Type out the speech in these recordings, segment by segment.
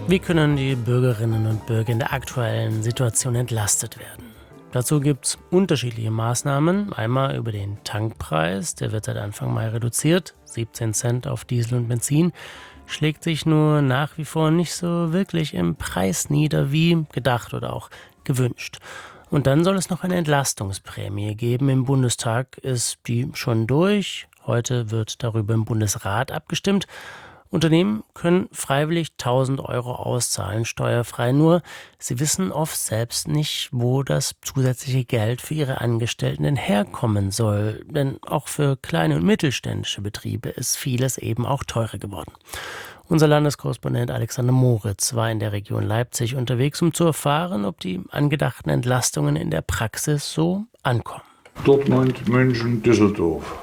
Wie können die Bürgerinnen und Bürger in der aktuellen Situation entlastet werden? Dazu gibt es unterschiedliche Maßnahmen. Einmal über den Tankpreis, der wird seit Anfang Mai reduziert. 17 Cent auf Diesel und Benzin. Schlägt sich nur nach wie vor nicht so wirklich im Preis nieder, wie gedacht oder auch gewünscht. Und dann soll es noch eine Entlastungsprämie geben. Im Bundestag ist die schon durch. Heute wird darüber im Bundesrat abgestimmt. Unternehmen können freiwillig 1.000 € auszahlen, steuerfrei. Nur, sie wissen oft selbst nicht, wo das zusätzliche Geld für ihre Angestellten denn herkommen soll. Denn auch für kleine und mittelständische Betriebe ist vieles eben auch teurer geworden. Unser Landeskorrespondent Alexander Moritz war in der Region Leipzig unterwegs, um zu erfahren, ob die angedachten Entlastungen in der Praxis so ankommen. Dortmund, München, Düsseldorf.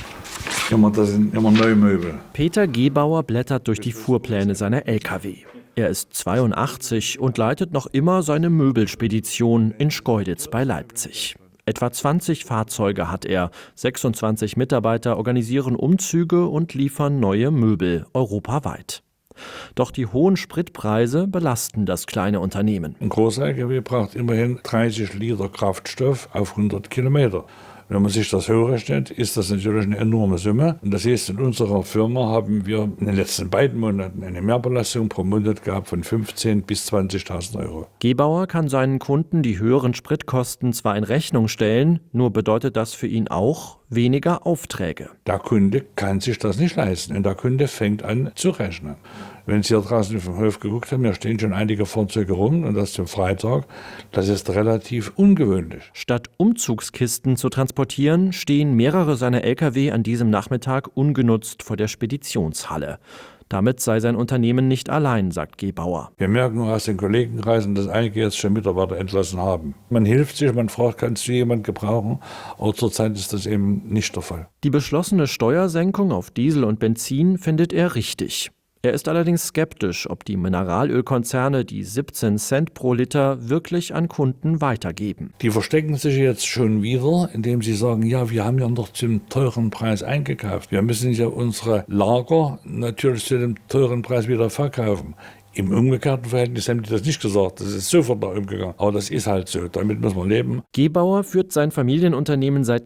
Das sind immer neue Möbel. Peter Gebauer blättert durch die Fuhrpläne seiner Lkw. Er ist 82 und leitet noch immer seine Möbelspedition in Schkeuditz bei Leipzig. Etwa 20 Fahrzeuge hat er. 26 Mitarbeiter organisieren Umzüge und liefern neue Möbel europaweit. Doch die hohen Spritpreise belasten das kleine Unternehmen. Ein großer LKW braucht immerhin 30 Liter Kraftstoff auf 100 Kilometer. Wenn man sich das hochrechnet, ist das natürlich eine enorme Summe. Und das heißt, in unserer Firma haben wir in den letzten beiden Monaten eine Mehrbelastung pro Monat gehabt von 15.000 bis 20.000 €. Gebauer kann seinen Kunden die höheren Spritkosten zwar in Rechnung stellen, nur bedeutet das für ihn auch weniger Aufträge. Der Kunde kann sich das nicht leisten und der Kunde fängt an zu rechnen. Wenn Sie hier draußen vom Hof geguckt haben, hier stehen schon einige Fahrzeuge rum und das zum Freitag. Das ist relativ ungewöhnlich. Statt Umzugskisten zu transportieren, stehen mehrere seiner Lkw an diesem Nachmittag ungenutzt vor der Speditionshalle. Damit sei sein Unternehmen nicht allein, sagt Gebauer. Wir merken nur aus den Kollegenkreisen, dass einige jetzt schon Mitarbeiter entlassen haben. Man hilft sich, man fragt, kannst du jemanden gebrauchen? Aber zurzeit ist das eben nicht der Fall. Die beschlossene Steuersenkung auf Diesel und Benzin findet er richtig. Er ist allerdings skeptisch, ob die Mineralölkonzerne die 17 Cent pro Liter wirklich an Kunden weitergeben. Die verstecken sich jetzt schon wieder, indem sie sagen, ja, wir haben ja noch zum teuren Preis eingekauft. Wir müssen ja unsere Lager natürlich zu dem teuren Preis wieder verkaufen. Im umgekehrten Verhältnis haben die das nicht gesagt. Das ist sofort da umgegangen. Aber das ist halt so. Damit muss man leben. Gebauer führt sein Familienunternehmen seit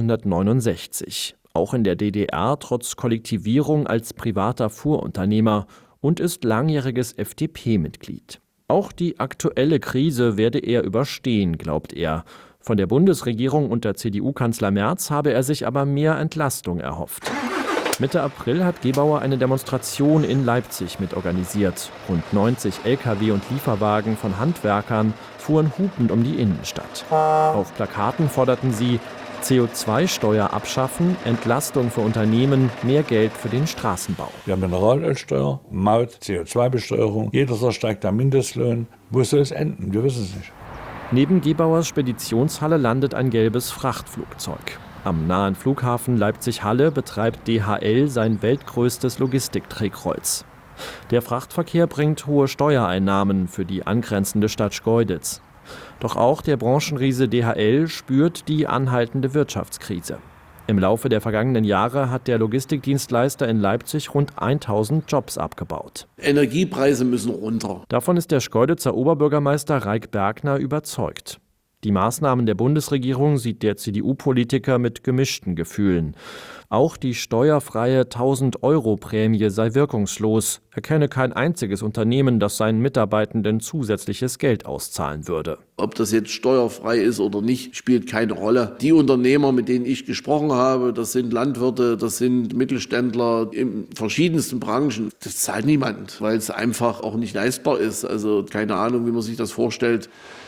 1969. Auch in der DDR trotz Kollektivierung als privater Fuhrunternehmer und ist langjähriges FDP-Mitglied. Auch die aktuelle Krise werde er überstehen, glaubt er. Von der Bundesregierung unter CDU-Kanzler Merz habe er sich aber mehr Entlastung erhofft. Mitte April hat Gebauer eine Demonstration in Leipzig mitorganisiert. Rund 90 Lkw und Lieferwagen von Handwerkern fuhren hupend um die Innenstadt. Auf Plakaten forderten sie CO2-Steuer abschaffen, Entlastung für Unternehmen, mehr Geld für den Straßenbau. Wir haben Mineralölsteuer, Maut, CO2-Besteuerung. Jeder Jahr steigt der Mindestlohn. Wo soll es enden? Wir wissen es nicht. Neben Gebauers Speditionshalle landet ein gelbes Frachtflugzeug. Am nahen Flughafen Leipzig-Halle betreibt DHL sein weltgrößtes Logistikdrehkreuz. Der Frachtverkehr bringt hohe Steuereinnahmen für die angrenzende Stadt Schkeuditz. Doch auch der Branchenriese DHL spürt die anhaltende Wirtschaftskrise. Im Laufe der vergangenen Jahre hat der Logistikdienstleister in Leipzig rund 1.000 Jobs abgebaut. Energiepreise müssen runter. Davon ist der Schkeuditzer Oberbürgermeister Raik Bergner überzeugt. Die Maßnahmen der Bundesregierung sieht der CDU-Politiker mit gemischten Gefühlen. Auch die steuerfreie 1.000-€ Prämie sei wirkungslos. Er kenne kein einziges Unternehmen, das seinen Mitarbeitenden zusätzliches Geld auszahlen würde. Ob das jetzt steuerfrei ist oder nicht, spielt keine Rolle. Die Unternehmer, mit denen ich gesprochen habe, das sind Landwirte, das sind Mittelständler in verschiedensten Branchen. Das zahlt niemand, weil es einfach auch nicht leistbar ist. Also keine Ahnung, wie man sich das vorstellt.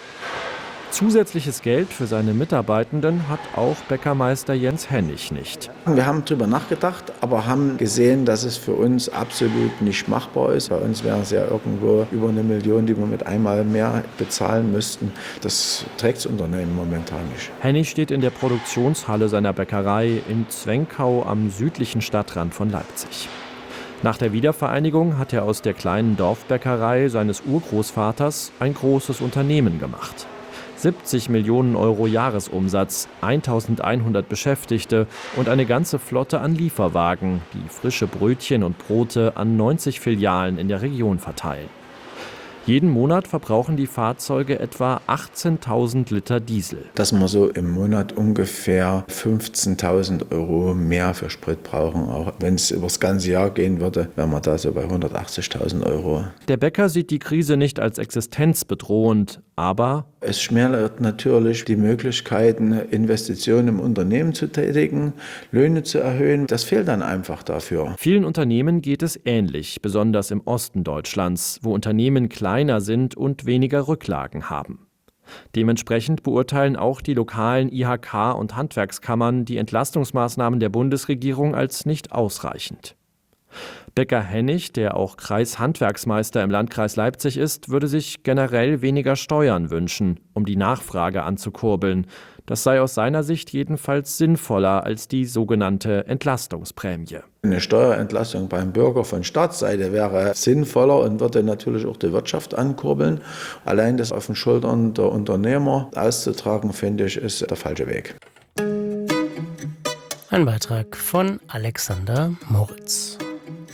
Zusätzliches Geld für seine Mitarbeitenden hat auch Bäckermeister Jens Hennig nicht. Wir haben darüber nachgedacht, aber haben gesehen, dass es für uns absolut nicht machbar ist. Bei uns wäre es ja irgendwo über 1 Million, die wir mit einmal mehr bezahlen müssten. Das trägt das Unternehmen momentan nicht. Hennig steht in der Produktionshalle seiner Bäckerei in Zwenkau am südlichen Stadtrand von Leipzig. Nach der Wiedervereinigung hat er aus der kleinen Dorfbäckerei seines Urgroßvaters ein großes Unternehmen gemacht. 70 Millionen € Jahresumsatz, 1.100 Beschäftigte und eine ganze Flotte an Lieferwagen, die frische Brötchen und Brote an 90 Filialen in der Region verteilen. Jeden Monat verbrauchen die Fahrzeuge etwa 18.000 Liter Diesel. Dass wir so im Monat ungefähr 15.000 € mehr für Sprit brauchen. Auch wenn es über das ganze Jahr gehen würde, wären wir da so bei 180.000 €. Der Bäcker sieht die Krise nicht als existenzbedrohend, aber es schmälert natürlich die Möglichkeiten, Investitionen im Unternehmen zu tätigen, Löhne zu erhöhen. Das fehlt dann einfach dafür. Vielen Unternehmen geht es ähnlich, besonders im Osten Deutschlands, wo Unternehmen kleiner sind und weniger Rücklagen haben. Dementsprechend beurteilen auch die lokalen IHK und Handwerkskammern die Entlastungsmaßnahmen der Bundesregierung als nicht ausreichend. Bäcker Hennig, der auch Kreishandwerksmeister im Landkreis Leipzig ist, würde sich generell weniger Steuern wünschen, um die Nachfrage anzukurbeln. Das sei aus seiner Sicht jedenfalls sinnvoller als die sogenannte Entlastungsprämie. Eine Steuerentlastung beim Bürger von Staatsseite wäre sinnvoller und würde natürlich auch die Wirtschaft ankurbeln. Allein das auf den Schultern der Unternehmer auszutragen, finde ich, ist der falsche Weg. Ein Beitrag von Alexander Moritz.